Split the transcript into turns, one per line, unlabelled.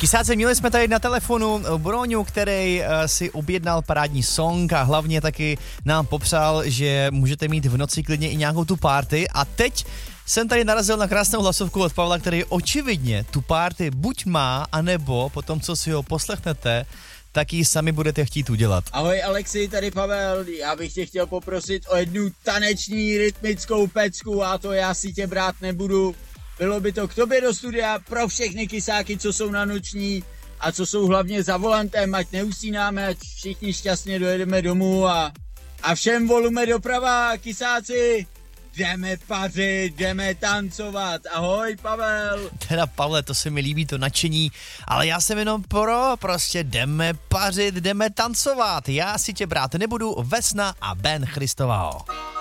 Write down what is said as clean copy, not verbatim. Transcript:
Kysáci, měli jsme tady na telefonu Broňu, který si objednal parádní song a hlavně taky nám popřál, že můžete mít v noci klidně i nějakou tu party. A teď jsem tady narazil na krásnou hlasovku od Pavla, který očividně tu party buď má, anebo po tom, co si ho poslechnete, tak ji sami budete chtít udělat.
Ahoj Alexi, tady Pavel, já bych tě chtěl poprosit o jednu taneční rytmickou pecku a to já si tě brát nebudu. Bylo by to k tobě do studia pro všechny kysáky, co jsou na noční a co jsou hlavně za volantem, ať neusínáme, ať všichni šťastně dojedeme domů a všem volume doprava, kysáci. Jdeme pařit, jdeme tancovat. Ahoj, Pavel.
Teda, Pavle, to se mi líbí, to nadšení, ale já jsem jenom prostě jdeme pařit, jdeme tancovat. Já si tě brát nebudu, Vesna a Ben Christovao.